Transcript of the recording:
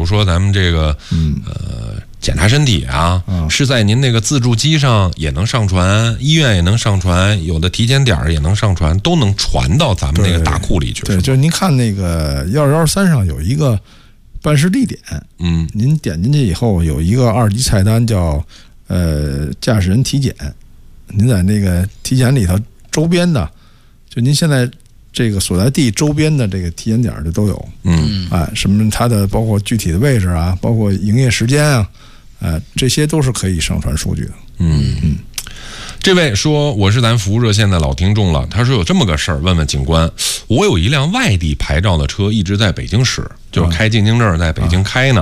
如说咱们这个检查身体啊，是在您那个自助机上也能上传，医院也能上传，有的体检点也能上传，都能传到咱们那个大库里去。 对，就是您看那个1213上有一个办事地点，您点进去以后有一个2级菜单叫驾驶人体检，您在那个体检里头周边的，就您现在这个所在地周边的这个体检点的都有，什么它的包括具体的位置啊，包括营业时间啊，这些都是可以上传数据的。 这位说我是咱服务热线的老听众了，他说有这么个事儿，问问警官，我有一辆外地牌照的车一直在北京驶，就是开进京证在北京开呢，